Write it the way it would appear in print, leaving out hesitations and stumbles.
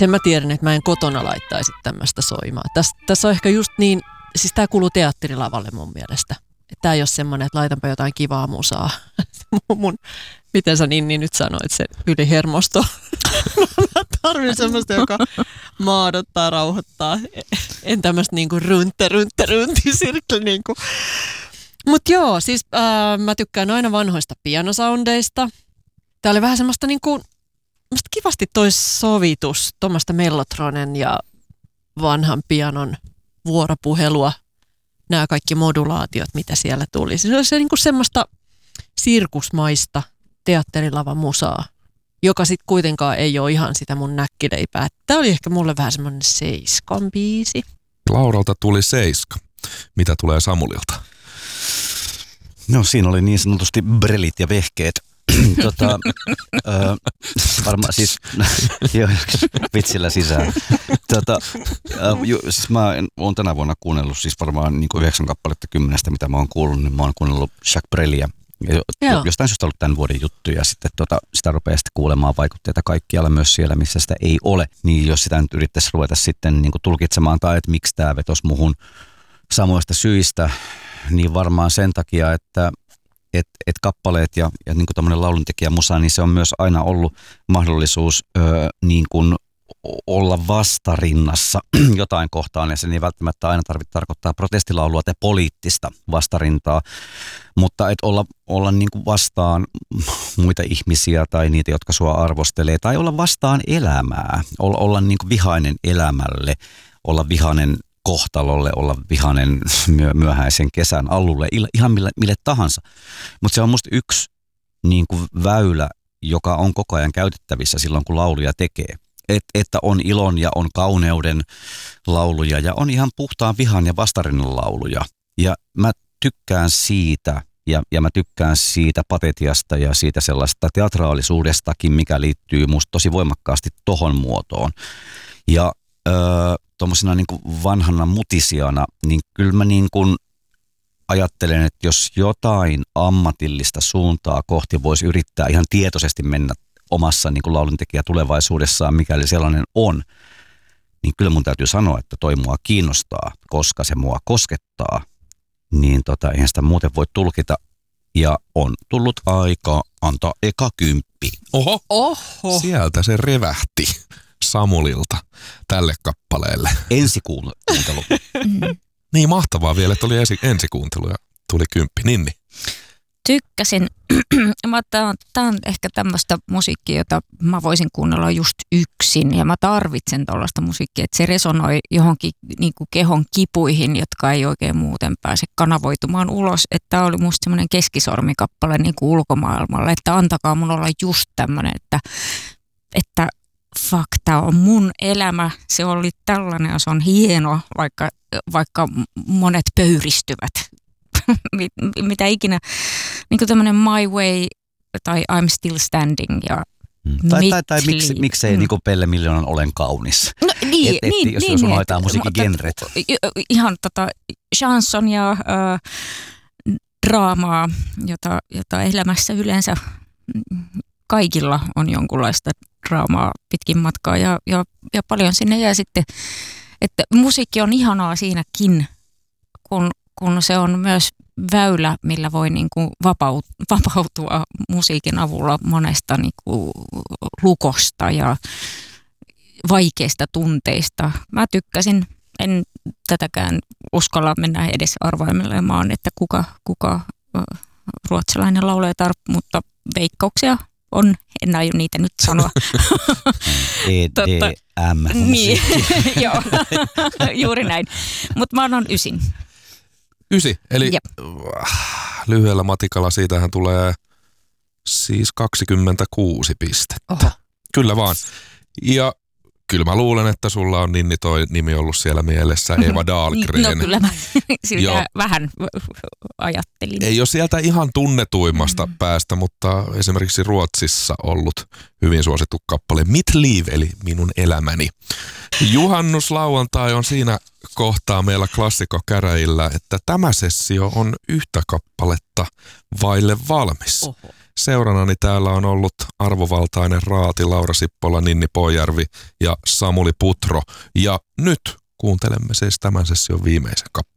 Sen mä tiedän, että mä en kotona laittaisi tämmöistä soimaan. Tässä on ehkä just niin, siis tää kuuluu teatterilavalle mun mielestä. Tää ei ole semmoinen, että laitanpa jotain kivaa musaa. Miten sä niin nyt sanoit, se ylihermosto. Mä tarvitsen semmoista, joka maadottaa, rauhoittaa. En tämmöistä niinku runtti-sirkli niinku. Mut joo, siis mä tykkään aina vanhoista pianosoundeista. Tää oli vähän semmoista niinku, kivasti toi sovitus, tuommoista Mellotronen ja vanhan pianon vuoropuhelua. Nämä kaikki modulaatiot, mitä siellä tuli. Se oli se niinku semmoista sirkusmaista teatterilavan musaa, joka sitten kuitenkaan ei ole ihan sitä mun näkkileipää. Tämä oli ehkä mulle vähän semmoinen 7 biisi. Lauralta tuli 7. Mitä tulee Samulilta? No siinä oli niin sanotusti brelit ja vehkeet. Varmaan siis, joo, vitsillä sisään. Siis mä oon tänä vuonna kuunnellut siis varmaan niin kuin 9 kappaletta 10, mitä mä oon kuullut, niin mä oon kuunnellut Jacques Brelia. Jostain syystä ollut tämän vuoden juttu ja sitten sitä rupeaa sitten kuulemaan vaikutteita kaikkialla myös siellä, missä sitä ei ole. Niin jos sitä nyt yrittäisi ruveta sitten niin kuin tulkitsemaan tai että miksi tämä vetosi muhun samoista syistä, niin varmaan sen takia, että kappaleet ja niin kuin tämmöinen lauluntekijämusa, niin se on myös aina ollut mahdollisuus niin kuin olla vastarinnassa jotain kohtaan, ja sen ei välttämättä aina tarvitse tarkoittaa protestilaulua tai poliittista vastarintaa, mutta et olla niin kuin vastaan muita ihmisiä tai niitä, jotka sua arvostelee, tai olla vastaan elämää, olla niin kuin vihainen elämälle, olla vihainen kohtalolle, olla vihainen myöhäisen kesän alulle, ihan mille tahansa. Mutta se on musta yksi niin kuin väylä, joka on koko ajan käytettävissä silloin, kun lauluja tekee. Että on ilon ja on kauneuden lauluja ja on ihan puhtaan vihan ja vastarinnan lauluja. Ja mä tykkään siitä ja mä tykkään siitä patetiasta ja siitä sellaista teatraalisuudestakin, mikä liittyy musta tosi voimakkaasti tohon muotoon. Ja tuommoisena niin kuin vanhana mutisiana, niin kyllä mä niin kuin ajattelen, että jos jotain ammatillista suuntaa kohti voisi yrittää ihan tietoisesti mennä omassa niin kuin lauluntekijä tulevaisuudessaan, mikäli sellainen on, niin kyllä mun täytyy sanoa, että toi mua kiinnostaa, koska se mua koskettaa, niin eihän sitä muuten voi tulkita. Ja on tullut aika antaa eka 10. Oho. Sieltä se revähti Samulilta tälle kappaleelle. Ensikuuntelu. Niin mahtavaa vielä, että oli ensikuuntelu ja tuli 10. Ninni. Tykkäsin. Tämä on ehkä tämmöistä musiikkia, jota mä voisin kuunnella just yksin. Ja mä tarvitsen tuollaista musiikkia, että se resonoi johonkin niin kuin kehon kipuihin, jotka ei oikein muuten pääse kanavoitumaan ulos. Että tämä oli musta semmoinen keskisormikappale niin kuin ulkomaailmalle, että antakaa mun olla just tämmöinen, että fuck, tämä on mun elämä. Se oli tällainen ja se on hieno, vaikka monet pöyristyvät. Mitä ikinä, niin kuin tämmöinen My Way tai I'm Still Standing ja Tai miksei niin kuin Pelle Miljoonan Olen kaunis. No, jos on haetaan musiikkigenret. Ihan chanson ja draamaa, jota elämässä yleensä kaikilla on jonkunlaista draamaa pitkin matkaa ja paljon sinne jää sitten, että musiikki on ihanaa siinäkin, kun se on myös väylä, millä voi niin kuin vapautua musiikin avulla monesta niin kuin lukosta ja vaikeista tunteista. Mä tykkäsin, en tätäkään uskalla mennä edes arvaimelemaan, että kuka ruotsalainen laulaja mutta veikkauksia on, en aio niitä nyt sanoa. EDM. Niin, joo, juuri näin. Mutta mä annan 9. 9, eli lyhyellä matikalla siitähän tulee siis 26 pistettä. Oho. Kyllä vaan. Ja kyllä mä luulen, että sulla on Ninni toi nimi ollut siellä mielessä, Eva Dahlgren. No kyllä mä sitä vähän ajattelin. Ei ole sieltä ihan tunnetuimmasta päästä, mutta esimerkiksi Ruotsissa ollut hyvin suosittu kappale Mitt liv, eli minun elämäni. Juhannuslauantai on siinä kohtaa meillä klassikkokäräjillä, että tämä sessio on yhtä kappaletta vaille valmis. Oho. Seurannani täällä on ollut arvovaltainen Raati, Laura Sippola, Ninni Poijärvi ja Samuli Putro. Ja nyt kuuntelemme siis tämän session viimeisen kappaleen.